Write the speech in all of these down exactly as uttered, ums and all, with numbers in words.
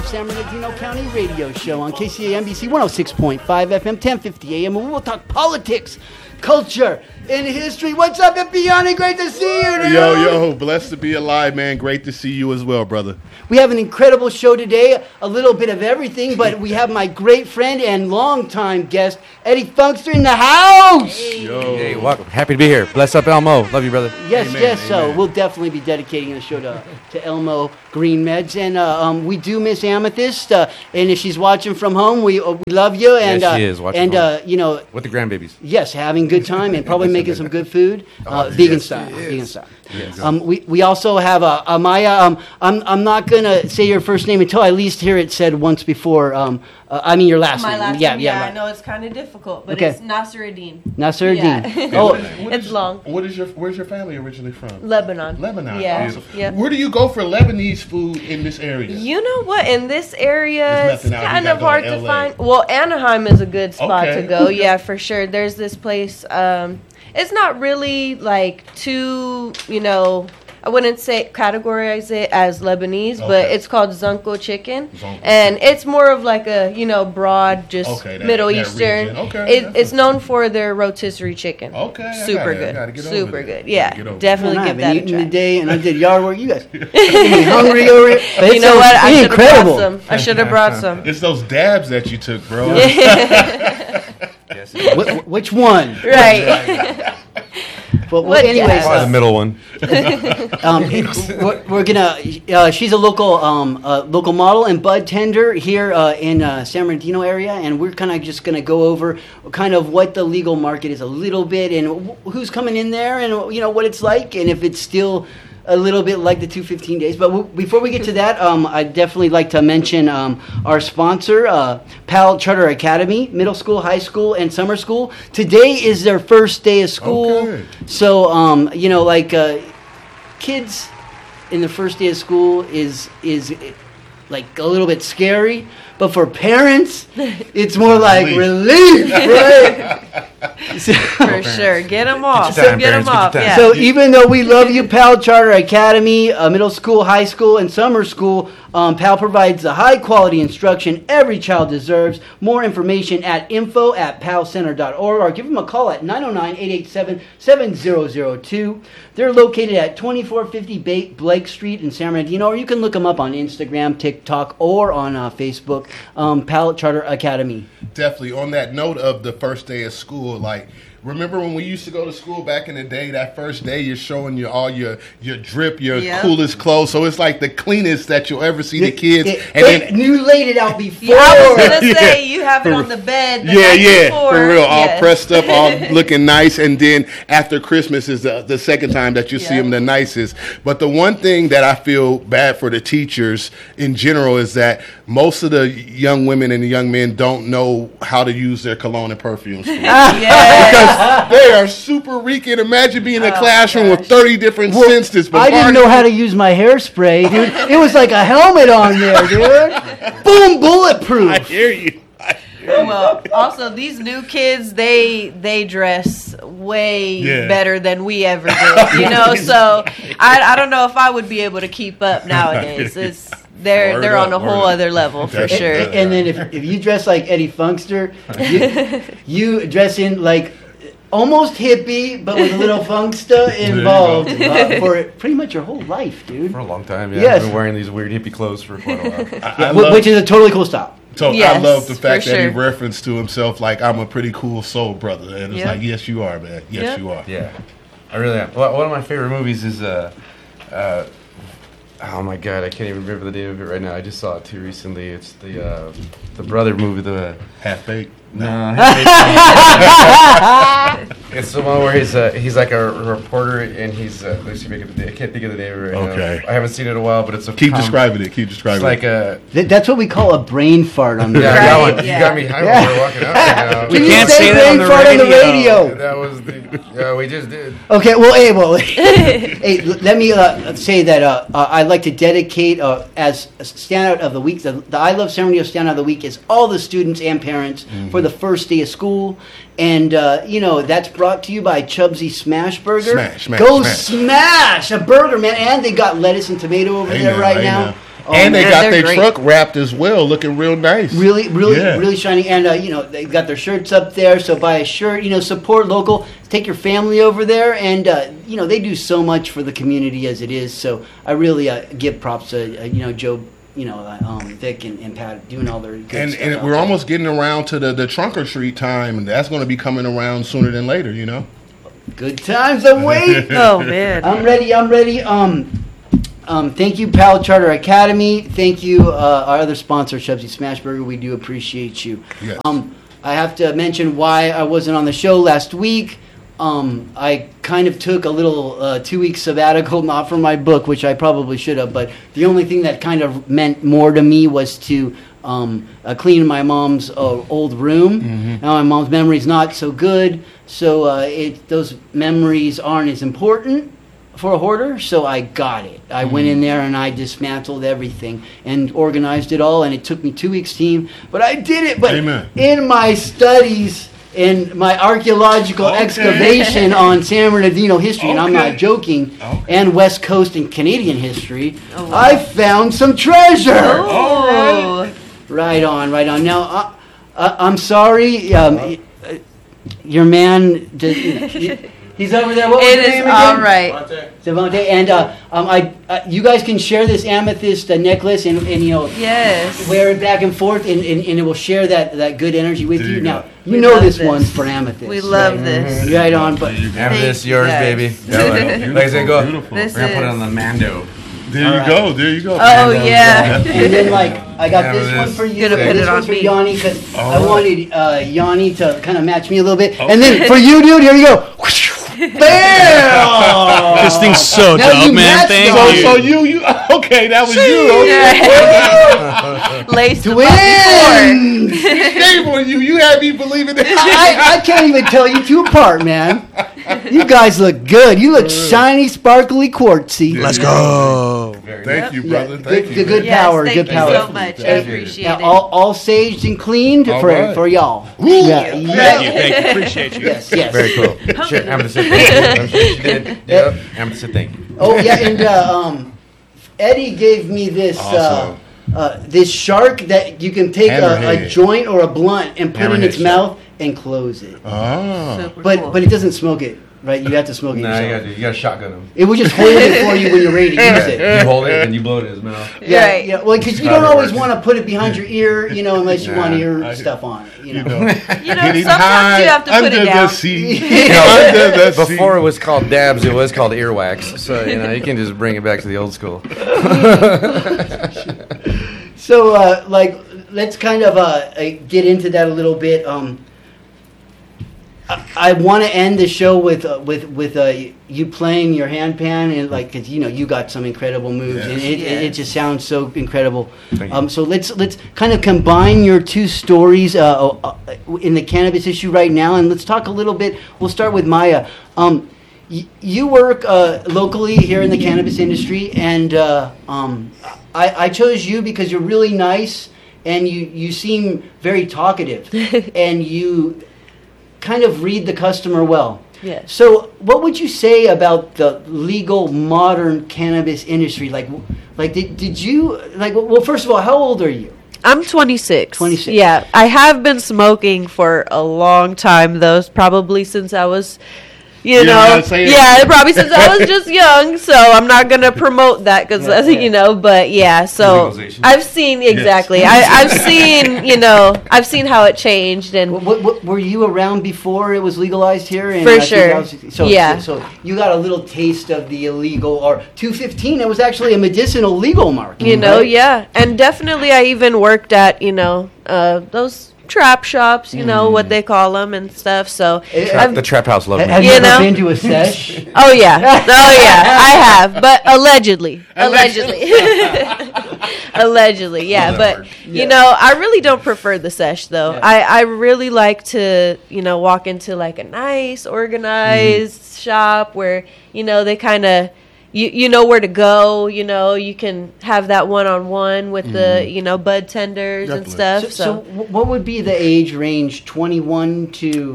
San Bernardino County radio show on K C A N B C one oh six point five F M, ten fifty A M, and we'll talk politics, culture, and history. What's up, Biani? Great to see you, dude. Yo, yo, blessed to be alive, man. Great to see you as well, brother. We have an incredible show today, a little bit of everything, but we have my great friend and longtime guest, Eddie Funkster, in the house. Hey, yo. Hey, welcome. Happy to be here. Bless up, Elmo. Love you, brother. Yes, Amen, yes. So amen. we'll definitely be dedicating the show to, to Elmo Green Meds, and uh, um, we do miss Amethyst. Uh, and if she's watching from home, we uh, we love you. And yes, she uh, is watching and home. uh, you know, with the grandbabies. yes, having a good time and probably making some good food, uh, Oh, vegan yes, style. she is. Vegan style. Yes. Um, we we also have uh, Amaya. Um, I'm I'm not gonna say your first name until I at least hear it said once before. Um, uh, I mean your last My name. last yeah, name, yeah, yeah, right. I know it's kind of difficult, but Okay. it's Nasruddin. Nasruddin. Yeah. Oh, What- what It's is- long. What is your? Where's your family originally from? Lebanon. Lebanon. Yeah. Awesome. yeah. Where do you go for Lebanese food in this area? You know what? In this area, There's it's nothing out. You kind gotta of go to hard to L A. find. Well, Anaheim is a good spot Okay. to go. Yeah, for sure. There's this place. Um, it's not really like too, you know, I wouldn't say categorize it as Lebanese, but Okay. it's called Zunko chicken, Zunko and it's more of like a you know broad, just Okay, that- Middle that Eastern. region. Okay, it, that's it's a- known for their rotisserie chicken. Okay, I super gotta- I good, gotta get over super there. good. Gotta Yeah, get over definitely man, give I've that been a eating try. today, and I did yard work. You guys making me hungry over it. But You it know what? sounds I should have brought incredible. some. I should have brought some. It's those dabs that you took, bro. Yes. Wh- which one? Right. But What anyways, gas? Probably the uh, middle one. um, we're, we're gonna. Uh, she's a local um, uh, local model and bud tender here uh, in uh, San Bernardino area, and we're kind of just gonna go over kind of what the legal market is a little bit, and wh- who's coming in there, and you know what it's like, and if it's still a little bit like the two fifteen days. But w- before we get to that, um, I'd definitely like to mention um, our sponsor, uh, Pal Charter Academy, middle school, high school, and summer school. Today is their first day of school. Okay. So, um, you know, like uh, kids in the first day of school is is uh, like a little bit scary. But for parents, it's more like relief, right? So- For sure. Get them off. your time, Get them parents, get your off. time. Yeah. So even though we love you, Pal Charter Academy, uh, middle school, high school, and summer school, um, Pal provides the high-quality instruction every child deserves. More information at info at palcenter dot org or give them a call at nine oh nine, eight eight seven, seven zero zero two. They're located at twenty-four fifty Ba- Blake Street in San Bernardino, or you can look them up on Instagram, TikTok, or on uh, Facebook, um, Pal Charter Academy. Definitely. On that note of the first day of school, like, remember when we used to go to school back in the day, that first day you're showing you all your, your drip, your Yep. coolest clothes. So it's like the cleanest that you'll ever see the kids. It- and it- then, you laid it out before. Yeah, I was gonna Yeah. say you have it on the bed. The yeah, night yeah, before. for real. All Yes. pressed up, all looking nice. And then after Christmas is the, the second time that you see Yeah. them the nicest. But the one thing that I feel bad for the teachers in general is that most of the young women and the young men don't know how to use their cologne and perfume. Yes. Because they are super reeking. Imagine being in a Oh, classroom with gosh. thirty different Well, senses. I didn't know how to use my hairspray, dude. It was like a helmet on there, dude. Boom, bulletproof. I hear you. Well, also these new kids, they they dress way Yeah. better than we ever did. You know, so I I don't know if I would be able to keep up nowadays. It's they're Word they're on a up, word whole up. other level for That's- sure. Yeah. And then if, if you dress like Eddie Funkster, you, you dress in like almost hippie, but with a little funksta involved you uh, for pretty much your whole life, dude. For a long time, yeah. Yes. I've been wearing these weird hippie clothes for quite a while. I, I Wh- love, Which is a totally cool style. so I Yes, love the fact for that he sure. referenced to himself like, I'm a pretty cool soul brother. And it's Yep. like, yes, you are, man. Yes, Yep. you are. Yeah, I really am. Well, one of my favorite movies is, uh, uh, oh my god, I can't even remember the name of it right now. I just saw it too recently. It's the uh, the brother movie. The Half baked. no, it's the one where he's uh, he's like a reporter and he's uh, let's see, make it, I can't think of the name of it right Okay. now. I haven't seen it in a while, but it's a Keep com- describing it. Keep It's describing like it. a Th- That's what we call a brain fart on the yeah, Right, that one. yeah. You got me high Yeah. when we were walking out. Right now. Can We you can't say say that on brain the fart on the radio. radio? That was the yeah. We just did. Okay, well, hey, well, hey, l- let me uh, say that uh, uh, I'd like to dedicate uh, as a standout of the week. The, the I Love San Bernardino standout of the week is all the students and parents for the first day of school, and uh, you know that's brought to you by Chubsy Smash Burger. Smash, smash, Go smash. smash a burger, man! And they got lettuce and tomato over Hey there now, right hey now. now. and they they're- got they're their great. truck wrapped as well, looking real nice. Really, really, Yeah. really shiny, and uh, you know they've got their shirts up there. So buy a shirt, you know, support local. Take your family over there, and uh, you know they do so much for the community as it is. So I really uh, give props to uh, you know Joe, you know uh, um, Vic and, and Pat doing all their good And, stuff. and out we're there. almost getting around to the, the trunk or treat time, and that's going to be coming around sooner than later, you know? Good times await. Oh man. I'm ready. I'm ready. Um, um, thank you, Pal Charter Academy. Thank you, uh, our other sponsor, Shubsy Smashburger. We do appreciate you. Yes. Um, I have to mention why I wasn't on the show last week. Um, I kind of took a little uh, two-week sabbatical, not from my book, which I probably should have, but the only thing that kind of meant more to me was to um, uh, clean my mom's uh, old room. Mm-hmm. Now my mom's memory's not so good, so uh, it, those memories aren't as important for a hoarder, so I got it. I went Mm-hmm. in there and I dismantled everything and organized it all, and it took me two weeks, team, but I did it. But Amen. in my studies and my archaeological Okay. excavation on San Bernardino history, and I'm Okay. not joking, Okay. and West Coast and Canadian history, Oh, wow. I found some treasure. Oh. Right on, right on. Now, uh, uh, I'm sorry, um, y- uh, your man, did, he's over there. What was It his is name again? all right. Devontae, and uh, um, I, uh, you guys can share this amethyst uh, necklace, and, and you know, Yes. wear it back and forth, and, and, and it will share that, that good energy with There you. you Now, go. you We know love this, this. one's for amethyst. We love right? this. Right on, but Amethyst, you, yours, guys. baby. Yeah, like, like I said, go. Beautiful. This We're gonna put it is- on the Mando. There All you right. go. There you go. Oh yeah. and then like I got this one Amethyst. for you, Gonna and put this it on one's for me. Yanni because I All right. wanted uh, Yanni to kind of match me a little bit, and then for you, dude, here you go. Bam! This thing's so Now you dope, man. matched Thank those. you. So, so you, you, okay, that was you. Okay. Lace the Twins! Shame on you. You had me believing that. I, I can't even tell you two apart, man. You guys look good. You look shiny, sparkly, quartzy. Let's go. Very Thank you, Yeah, brother. good, Thank you. good, good Yes, power, thank good you power. so much. I Thank you. appreciate Now, it. all, all saged and cleaned All for right. for y'all. Woo. Yeah, Thank you. yeah. Thank you. Appreciate you. Yes, yes. Very cool. Sure, Amethyst said thank you. I'm sure she did. Yep. Amethyst said thank you. Oh yeah, and uh, um, Eddie gave me this uh, Awesome. uh, this shark that you can take a, a Hammerhead. joint or a blunt and put in Hammerhead its shark. mouth and close it. Ah. Super But cool. but it doesn't smoke it, right? You have to smoke it Nah, you yourself. gotta, do- you gotta shotgun him. It will just hold it for you when you're ready to use it. You hold it and you blow it in his mouth. Yeah, Right. yeah. Well, because you How don't that always works. want to put it behind your ear, you know, unless you Nah, want ear I- stuff on it. You You know. know, You know, getting sometimes high you have to put under it down. the sea. Under the sea. Before it was called dabs, it was called earwax. So you know you can just bring it back to the old school. So, uh, like, let's kind of uh, uh, get into that a little bit. Um, I, I want to end the show with uh, with with uh, you playing your handpan and like, cause you know you got some incredible moves, and it, it, it Yes. just sounds so incredible. Thank you. Um, so let's let's kind of combine your two stories uh, uh, in the cannabis issue right now, and let's talk a little bit. We'll start with Maya. Um, y- you work uh, locally here in the cannabis industry, and uh, um, I, I chose you because you're really nice, and you you seem very talkative, and you kind of read the customer well. Yes. So, what would you say about the legal modern cannabis industry? Like, like did, did you like? Well, first of all, how old are you? I'm twenty-six. twenty-six. Yeah, I have been smoking for a long time, though. Probably since I was, you You don't know, gotta say it. yeah, probably since I was just young. So I'm not gonna promote that because Yeah, yeah. you know. But yeah, so Legalization. I've seen exactly. I, I've seen, you know, I've seen how it changed, and What, what, what were you around before it was legalized here? In, For uh, sure. two thousand So, Yeah. So, so you got a little taste of the illegal, or two fifteen. It was actually a medicinal legal market. you know, right? yeah, and definitely I even worked at, you know, uh, those trap shops, you know, what they call them and stuff. So Eh, Trap, have- the trap house loved Have me. you You ever know? been to a sesh? Oh yeah, oh yeah, I have, but allegedly, allegedly, allegedly, yeah. Well, that But works. Yeah. you know, I really don't prefer the sesh though. Yeah. I I really like to, you know, walk into like a nice, organized Mm-hmm. shop where you know they kind of. You, you know where to go, you know, you can have that one-on-one with the, you know, bud tenders and Definitely. stuff. So, So, so wh- what would be the age range? Twenty-one to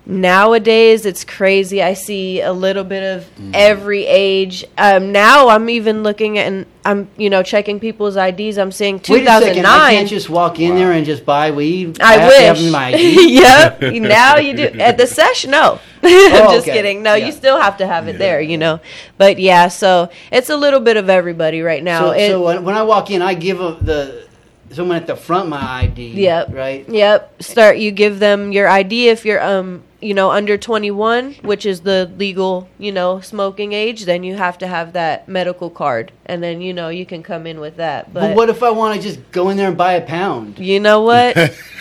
Nowadays, it's crazy. I see a little bit of mm. every age. Um, now I'm even looking at, and I'm, you know, checking people's I Ds. I'm seeing two thousand nine. Wait a second. I can't just walk in wow. there and just buy weed. I, I have wish. To have my I D? Yep. Now you do. At the sesh, no. I'm oh, just okay. kidding. No, yeah. you still have to have it yeah. there, you know. But yeah, so it's a little bit of everybody right now. So, it, so when, when I walk in, I give a, the someone at the front my I D. Yep. Right. Yep. Start. You give them your I D if you're um. you know, under twenty-one, which is the legal, you know, smoking age, then you have to have that medical card. And then, you know, you can come in with that. But, but what if I want to just go in there and buy a pound? You know what?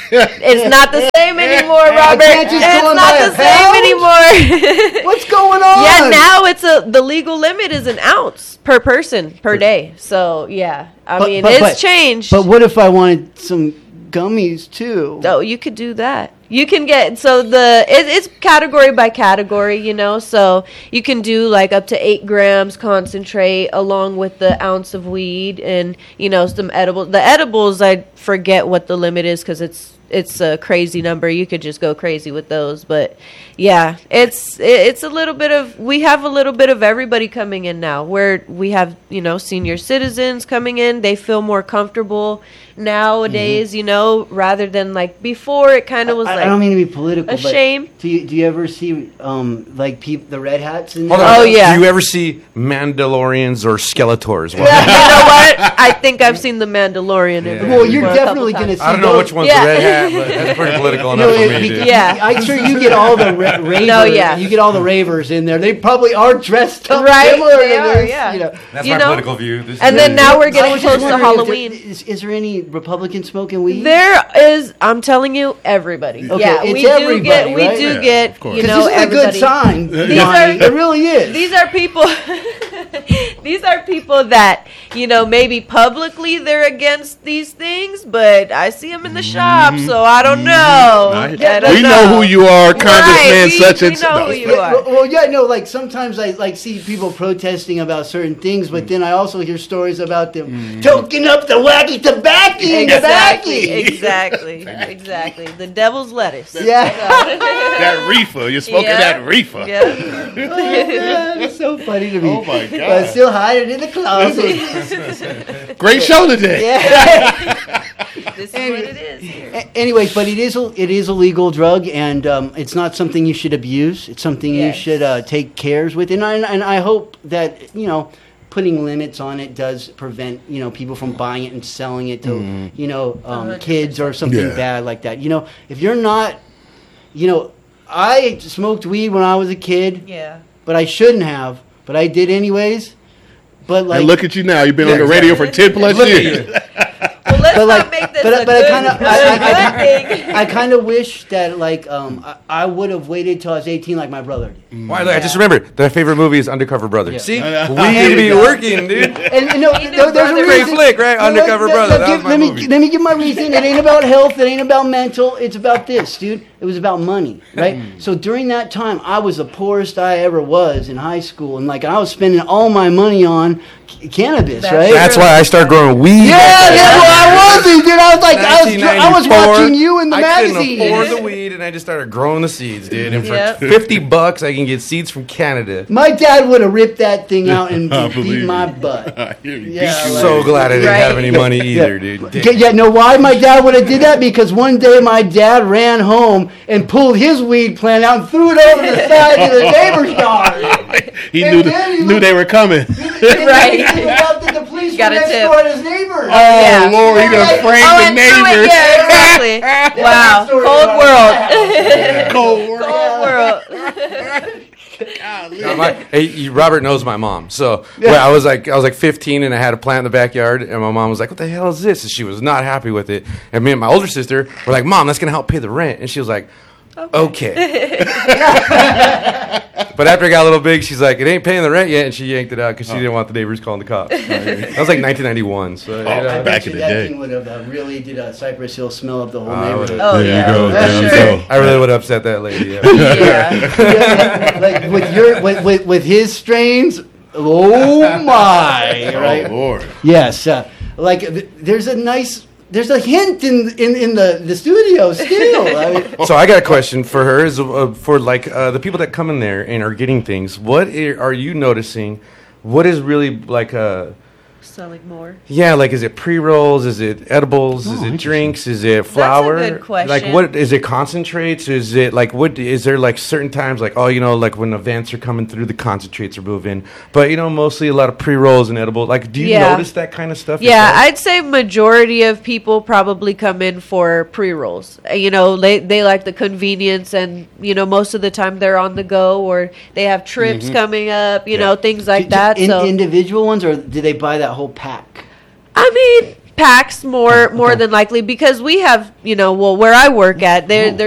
It's not the same anymore, Robert. I can't just it's go and not buy the a same pound? anymore. What's going on? Yeah, now it's a, the legal limit is an ounce per person per day. So, yeah. I but, mean, but, it's but, changed. But what if I wanted some gummies too? Oh, you could do that. You can get, so the, it, it's category by category, you know, so you can do like up to eight grams concentrate along with the ounce of weed and, you know, some edibles. The edibles, I forget what the limit is because it's, it's a crazy number. You could just go crazy with those. But yeah, it's, it, it's a little bit of, we have a little bit of everybody coming in now where we have, you know, senior citizens coming in. They feel more comfortable nowadays, mm-hmm. you know, rather than like before it kind of was I, like I don't mean to be political, a but shame. Do you, do you ever see um like peop, the red hats in Hold there? on. Oh, yeah. Do you ever see Mandalorians or Skeletors? You know what? I think I've seen the Mandalorian. Yeah. in Well, it you're a definitely couple going to times. see I don't know those. which one's Yeah. the red hat, but that's pretty political You know, enough for it- me. be- dude. Yeah. I'm sure you get all the ra- ravers. No, yeah. You get all the ravers in there. They probably are dressed up Right, similar they to are, this, yeah. You know. That's You my know? political view. This And is then it. now we're I getting was just close to wondering if there- Halloween. Is, is there any Republicans smoking weed? There is, I'm telling you, everybody. Okay, yeah, it's we do everybody, get, we right? do Yeah, get, of course. you 'Cause know, this is everybody. a good sign. These Donnie. are- it really is. These are people. These are people that, you know, maybe publicly they're against these things, but I see them in the shop, so I don't know. I- I don't we know who you are, Right, Congressman we- such we and know such. who you Yeah, are. well, well, yeah, no, like sometimes I like see people protesting about certain things, but then I also hear stories about them toking up the wacky tobacco and Exactly, tobacco. exactly, exactly. The devil's lettuce. Yeah. That reefer, you're smoking Yeah. that reefer. Yeah. Oh, man, it's so funny to me. Oh, my But God. still hide it in the closet. Great show today. Yeah. This is what it is here. A- Anyways, but it is a, it is a legal drug, and um, it's not something you should abuse. It's something Yes. you should uh, take cares with, and I, and I hope that you know putting limits on it does prevent you know people from buying it and selling it to you know um, one hundred kids or something Yeah. bad like that. You know, if you're not, you know, I smoked weed when I was a kid, Yeah. but I shouldn't have, but I did anyways. But like, And look at you now. You've been Yeah, on the radio for ten plus Look at years. Well, let's But, not like, make this but- a but I good, kinda- a I- I- good thing. I kind of wish that like um, I, I would have waited till I was eighteen like my brother did. Why? Look, I just remembered. My favorite movie is Undercover Brother. Yeah. See, we I know. need to be There we go. working, dude. And, and no, He did there- there's a Brother. Great reason. flick, right? No, no, Undercover no, Brother. no, That give- was my let me movie. let me give my reason. It ain't about health. It ain't about mental. It's about this, dude. It was about money, right? So during that time, I was the poorest I ever was in high school, and like I was spending all my money on c- cannabis, That's right? That's why I started growing weed. Yeah, that's what I was, dude. I was like, I was, I was nineteen ninety-four, watching you in the I magazine. couldn't afford the weed, and I just started growing the seeds, dude. And for Yep. fifty bucks, I can get seeds from Canada. My dad would have ripped that thing out and I beat believe my you. butt. I hear you. Yeah, Beat you like- So glad I didn't Right. have any money either, dude. Okay, yeah, know why my dad would have did that? Because one day my dad ran home and pulled his weed plant out and threw it over the side of the neighbor's yard. He And knew then he the, knew looked- they were coming. Right. He knew about the, the police Got were a next tip. door to his neighbors. Oh Yeah. Lord, he done Like, framed Oh, the and do it, neighbors. yeah, exactly. Wow, story cold about world. Cold world. Cold world. No, my, hey, you- Robert knows my mom. So well, I was like, I was like fifteen, and I had a plant in the backyard, and my mom was like, "What the hell is this?" And she was not happy with it. And me and my older sister were like, "Mom, that's gonna help pay the rent." And she was like, "Okay." But after it got a little big, she's like, "It ain't paying the rent yet," and she yanked it out because she didn't want the neighbors calling the cops. That was like nineteen ninety-one. So you Oh, know. I back bet in you the that day. thing would have uh, really did a Cypress Hill smell up the whole Uh, I neighborhood. Oh, There you yeah. go. That's There sure. you go. I really would have upset that lady. Yeah. Yeah. Yeah, like with your with, with, with his strains, oh my, right? Oh Lord. Yes, uh, like th- there's a nice there's a hint in in, in the, the studio still. I mean, So I got a question for her. Is uh, for like uh, the people that come in there and are getting things. What i- are you noticing? What is really like a Selling more. yeah? Like is it pre rolls? Is it edibles? Oh, is it interesting. drinks? Is it flour? good question. Like what is it? Concentrates? Is it like what? Is there like certain times like oh you know like when events are coming through the concentrates are moving, but you know mostly a lot of pre rolls and edibles. Like do you Yeah. notice that kind of stuff? Yeah, yourself? I'd say majority of people probably come in for pre rolls. You know, they they like the convenience, and you know, most of the time they're on the go or they have trips coming up. You know, things like do- that. in, so individual ones, or do they buy that whole pack? I mean, packs more more Okay. than likely because we have you know well where I work at there Oh. there